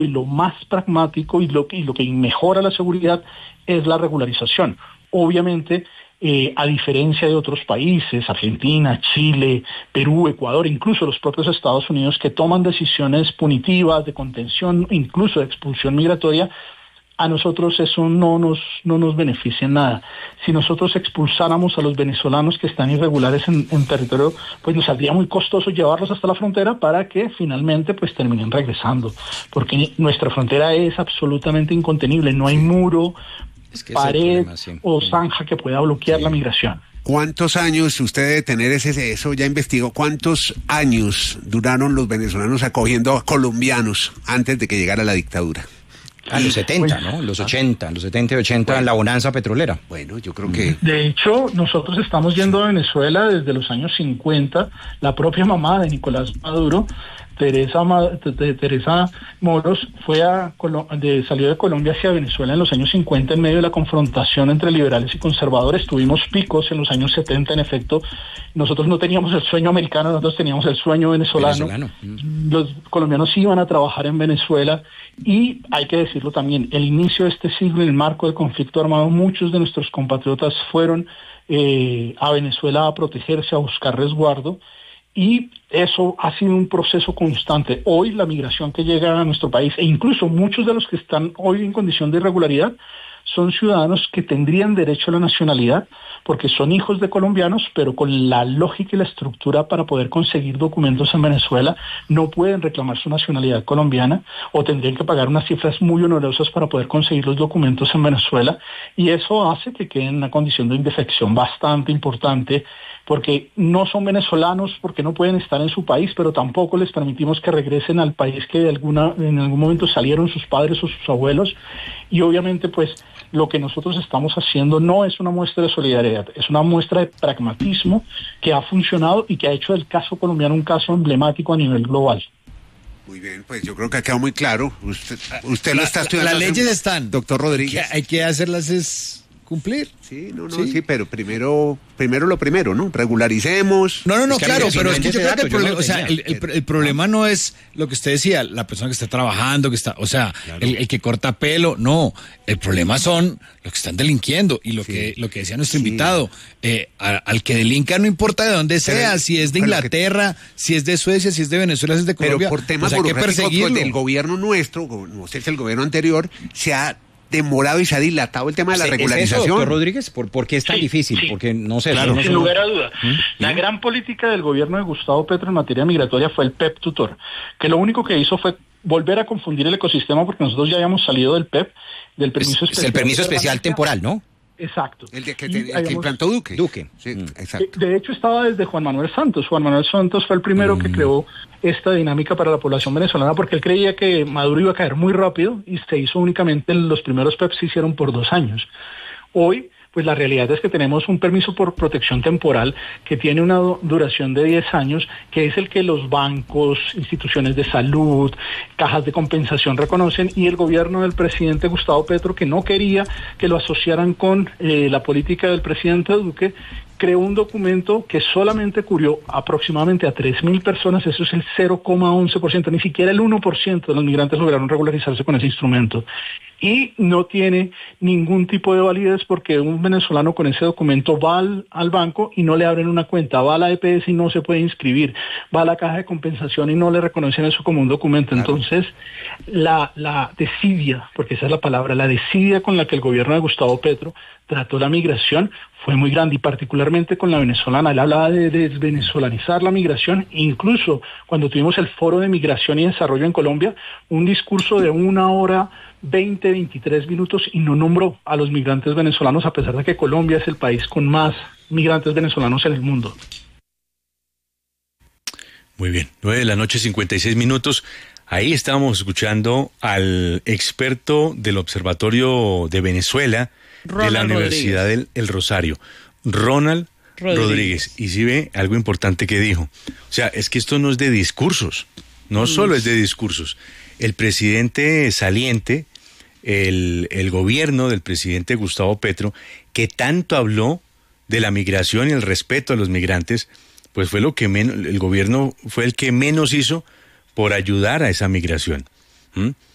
y lo más pragmático y lo que mejora la seguridad es la regularización. Obviamente, a diferencia de otros países, Argentina, Chile, Perú, Ecuador, incluso los propios Estados Unidos, que toman decisiones punitivas de contención, incluso de expulsión migratoria, a nosotros eso no nos beneficia en nada. Si nosotros expulsáramos a los venezolanos que están irregulares en territorio, pues nos saldría muy costoso llevarlos hasta la frontera para que finalmente pues terminen regresando, porque nuestra frontera es absolutamente incontenible, no hay muro, pared o zanja que pueda bloquear la migración. ¿Cuántos años, usted debe tener eso ya investigó, cuántos años duraron los venezolanos acogiendo a colombianos antes de que llegara la dictadura? A los 70, pues, ¿no? Los 80, los 70 y 80, en la bonanza petrolera. Bueno, yo creo que... De hecho, nosotros estamos yendo a Venezuela desde los años 50. La propia mamá de Nicolás Maduro, Teresa Moros, salió de Colombia hacia Venezuela en los años 50 en medio de la confrontación entre liberales y conservadores. Tuvimos picos en los años 70, en efecto. Nosotros no teníamos el sueño americano, nosotros teníamos el sueño venezolano. Los colombianos iban a trabajar en Venezuela y hay que decirlo también, el inicio de este siglo, en el marco del conflicto armado, muchos de nuestros compatriotas fueron a Venezuela a protegerse, a buscar resguardo. Y eso ha sido un proceso constante. Hoy la migración que llega a nuestro país, e incluso muchos de los que están hoy en condición de irregularidad, son ciudadanos que tendrían derecho a la nacionalidad, porque son hijos de colombianos, pero con la lógica y la estructura para poder conseguir documentos en Venezuela, no pueden reclamar su nacionalidad colombiana, o tendrían que pagar unas cifras muy onerosas para poder conseguir los documentos en Venezuela, y eso hace que queden en una condición de indefección bastante importante, porque no son venezolanos, porque no pueden estar en su país, pero tampoco les permitimos que regresen al país que en algún momento salieron sus padres o sus abuelos, y obviamente pues lo que nosotros estamos haciendo no es una muestra de solidaridad, es una muestra de pragmatismo que ha funcionado y que ha hecho del caso colombiano un caso emblemático a nivel global. Muy bien, pues yo creo que ha quedado muy claro. Usted lo está estudiando. Las leyes están, doctor Rodríguez. Hay que hacerlas es cumplir. Sí, pero primero lo primero, ¿no? Regularicemos. No, claro, pero es que yo creo que el problema, el problema no es lo que usted decía, la persona que está trabajando, claro. el que corta pelo, no. El problema son los que están delinquiendo y lo que decía nuestro invitado, al que delinca no importa de dónde sea, si es de Inglaterra, si es de Suecia, si es de Venezuela, si es de Colombia. Pero por temas burocráticos del gobierno nuestro, no sé si el gobierno anterior, se ha demorado y se ha dilatado el tema de la regularización. ¿Es eso, doctor Rodríguez? ¿Por qué es tan difícil? Sí. Porque no sé. Claro, sin lugar a duda. La gran política del gobierno de Gustavo Petro en materia migratoria fue el PEP tutor, que lo único que hizo fue volver a confundir el ecosistema, porque nosotros ya habíamos salido del PEP, del permiso especial. Es el permiso especial temporal, ¿no? Exacto. El que implantó Duque. Sí, exacto. De hecho, estaba desde Juan Manuel Santos. Juan Manuel Santos fue el primero que creó esta dinámica para la población venezolana, porque él creía que Maduro iba a caer muy rápido y se hizo únicamente, los primeros PEP se hicieron por 2 años. Hoy, pues la realidad es que tenemos un permiso por protección temporal que tiene una duración de 10 años, que es el que los bancos, instituciones de salud, cajas de compensación reconocen, y el gobierno del presidente Gustavo Petro, que no quería que lo asociaran con la política del presidente Duque, creó un documento que solamente cubrió aproximadamente a 3.000 personas, eso es el 0,11%, ni siquiera el 1% de los migrantes lograron regularizarse con ese instrumento. Y no tiene ningún tipo de validez, porque un venezolano con ese documento va al banco y no le abren una cuenta, va a la EPS y no se puede inscribir, va a la caja de compensación y no le reconocen eso como un documento. Claro. Entonces, la desidia, porque esa es la palabra, la desidia con la que el gobierno de Gustavo Petro trató la migración fue muy grande, y particularmente con la venezolana. Él hablaba de desvenezolanizar la migración, incluso cuando tuvimos el Foro de Migración y Desarrollo en Colombia, un discurso de 1 hora 23 minutos, y no nombró a los migrantes venezolanos, a pesar de que Colombia es el país con más migrantes venezolanos en el mundo. Muy bien, 9:56 p.m. Ahí estábamos escuchando al experto del Observatorio de Venezuela, de la Universidad del Rosario, Ronald Rodríguez. Y si ve algo importante que dijo, o sea, es que esto no es de discursos, no solo es de discursos. El presidente saliente, el gobierno del presidente Gustavo Petro, que tanto habló de la migración y el respeto a los migrantes, pues fue lo que el gobierno fue el que menos hizo por ayudar a esa migración.